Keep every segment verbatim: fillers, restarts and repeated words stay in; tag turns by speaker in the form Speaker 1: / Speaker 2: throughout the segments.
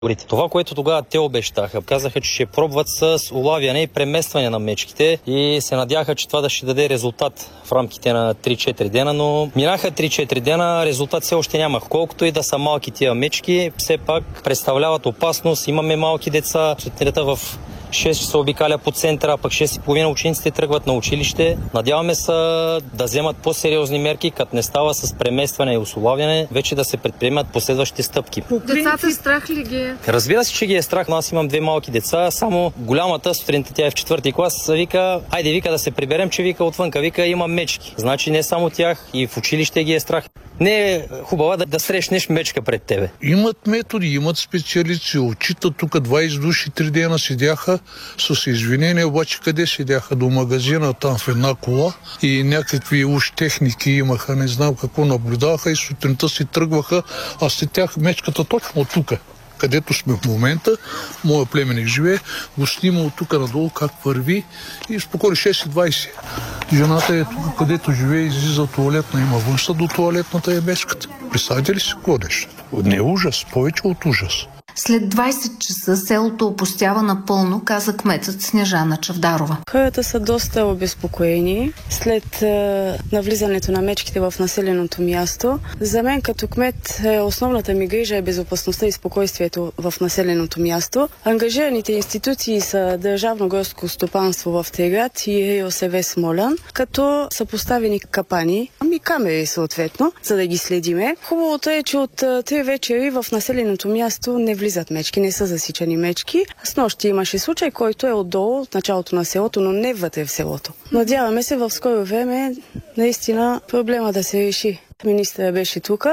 Speaker 1: Това, което тогава те обещаха, казаха, че ще пробват с улавяне и преместване на мечките и се надяха, че това да ще даде резултат в рамките на три-четири дена, но минаха три-четири дена, резултат все още няма. Колкото и да са малки тия мечки, все пак представляват опасност. Имаме малки деца, сутринта в шест часа обикаля по центъра, пък шест и половина учениците тръгват на училище. Надяваме се да вземат по-сериозни мерки, като не става с преместване и условяне, вече да се предприемат последващи стъпки.
Speaker 2: Децата страх ли ги е?
Speaker 1: Разбира се, че ги е страх, но аз имам две малки деца, само голямата сутринта, тя е в четвърти клас, вика, айде вика да се приберем, че вика отвънка, вика има мечки. Значи не само тях, и в училище ги е страх. Не е хубаво да, да срещнеш мечка пред тебе.
Speaker 3: Имат методи, имат специалисти, отчитат тук двайсет души, три дена седяха с извинения, обаче къде седяха? До магазина, там в една кола и някакви уж техники имаха, не знам какво наблюдаваха и сутринта си тръгваха, а след тях мечката точно от тук, където сме в момента, моя племенник живее, го снима от тук надолу как върви и спокойно шест и двайсет. Жената е тук, където живее, излиза туалетна, има външна до туалетната е мечката. Представете ли си какво нещо? Не е ужас, повече от ужас.
Speaker 4: След двайсет часа селото опустява напълно, каза кметът Снежана Чавдарова.
Speaker 5: Хората са доста обезпокоени след е, навлизането на мечките в населеното място. За мен като кмет е, основната ми грижа е безопасността и спокойствието в населеното място. Ангажираните институции са Държавно горско стопанство в Триград и РИОСВ Смолян, като са поставени капани, ами камери съответно, за да ги следиме. Хубавото е, че от три вечери в населеното място не влизат мечки, не са засичани мечки. С нощи имаше случай, който е отдолу от началото на селото, но не вътре в селото. Надяваме се в скоро време наистина проблема да се реши. Министърът беше тук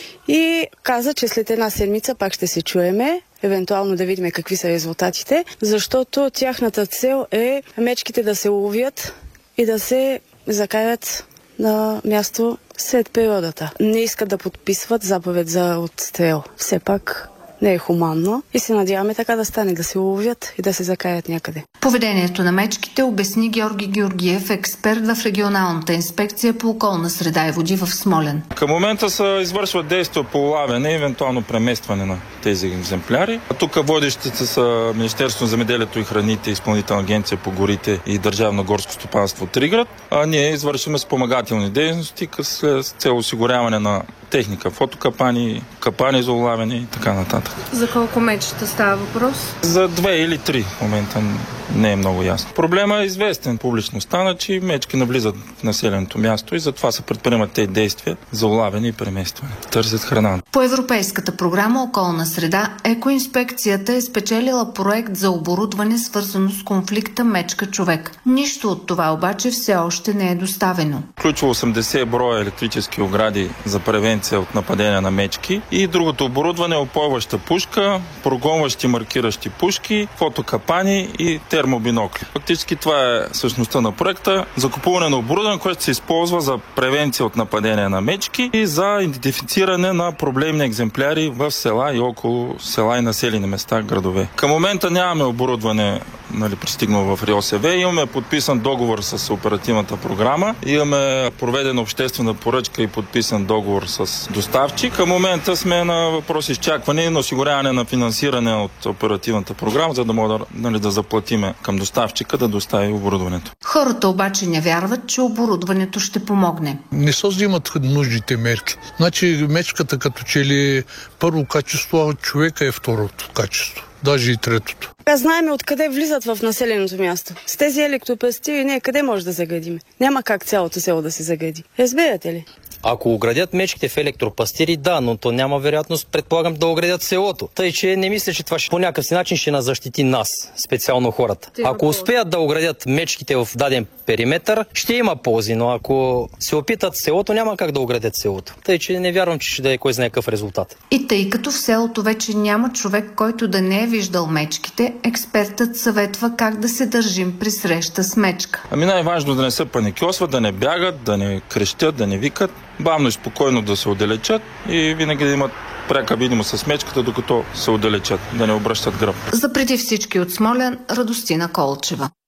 Speaker 5: и каза, че след една седмица пак ще се чуеме, евентуално да видим какви са резултатите, защото тяхната цел е мечките да се ловят и да се закарат на място след природата. Не искат да подписват заповед за отстрел. Все пак не е хуманно и се надяваме така да стане, да се уловят и да се закаят някъде.
Speaker 4: Поведението на мечките обясни Георги Георгиев, експерт в регионалната инспекция по околна среда и води в Смолян.
Speaker 6: Към момента се извършват действия по улавяне и евентуално преместване на тези екземпляри. А тук водещите са Министерството на земеделието и храните, Изпълнителна агенция по горите и Държавно горско стопанство Триград. А ние извършваме спомагателни дейности с цел осигуряване на техника, фотокапани, капани за улавяне и така нататък.
Speaker 2: За колко мечета става въпрос?
Speaker 6: За две или три в момента не е много ясно. Проблема е известен. Публично стана, че мечки навлизат в населеното място и затова се предприемат тези действия за улавяне и преместване. Търсят храна.
Speaker 4: По Европейската програма Околна среда, екоинспекцията е спечелила проект за оборудване, свързано с конфликта мечка-човек. Нищо от това обаче все още не е доставено.
Speaker 6: Включва осемдесет броя електрически огради за превенция от нападения на мечки и другото оборудване е опойваща пушка, прогонващи маркиращи пушки, фотокапани и термобинокли. Фактически това е същността на проекта. Закупуване на оборудване, което се използва за превенция от нападения на мечки и за идентифициране на проблемни екземпляри в села и около села и населени места, градове. Към момента нямаме оборудване, нали, пристигнало в РИОСВ. Имаме подписан договор с оперативната програма. Имаме проведена обществена поръчка и подписан договор с доставчик. Към момента сме на въпрос изчакване на осигуряване на финансиране от оперативната програма, за да може, нали, да заплатиме към доставчика да достави оборудването.
Speaker 4: Хората обаче не вярват, че оборудването ще помогне.
Speaker 3: Не се взимат нужните мерки. Значи мечката като че ли първо качество, а човека е второто качество. Даже и третото.
Speaker 5: Знаеме откъде влизат в населеното място. С тези електропръстиви ние къде може да заградим? Няма как цялото село да се загради. Разбирате ли?
Speaker 1: Ако оградят мечките в електропастири, да, но то няма вероятност, предполагам, да оградят селото. Тъй, че не мисля, че това ще, по някакъв си начин ще назащити нас, специално хората. Ако успеят да оградят мечките в даден периметър, ще има ползи, но ако се опитат селото, няма как да оградят селото. Тъй, че не вярвам, че ще да е кой знае какъв резултат.
Speaker 4: И тъй като в селото вече няма човек, който да не е виждал мечките, експертът съветва как да се държим при среща с мечка.
Speaker 6: Ами най-важно да не се паникьосват, да не бягат, да не крещят, да не викат. Бавно и спокойно да се отдалечат и винаги да имат пряка видимост с мечката, докато се отдалечат, да не обръщат гръб.
Speaker 4: За преди всички от Смолян, Радостина Колчева.